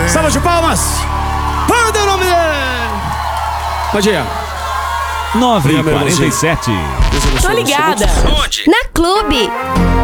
Salva de palmas. Manda o nome dele. Bom dia. 9h47. Tô ligada. Onde? Na Clube.